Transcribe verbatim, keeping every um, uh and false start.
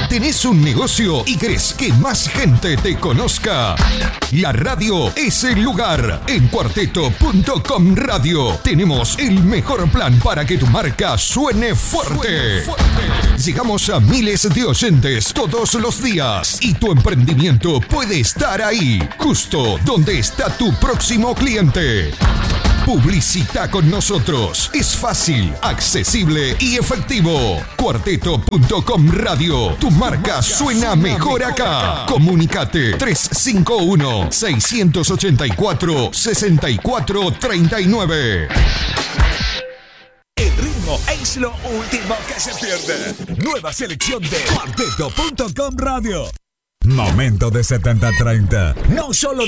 ¿Tenés un negocio y querés que más gente te conozca? La radio es el lugar. En cuarteto punto com Radio tenemos el mejor plan para que tu marca suene fuerte. Llegamos a miles de oyentes todos los días y tu emprendimiento puede estar ahí, justo donde está tu próximo cliente. Publicita con nosotros. Es fácil, accesible y efectivo. cuarteto punto com Radio. Tu marca suena mejor acá. Comunicate tres cinco uno, seis ocho cuatro, seis cuatro tres nueve. El ritmo es lo último que se pierde. Nueva selección de cuarteto punto com Radio. Momento de setenta treinta. No solo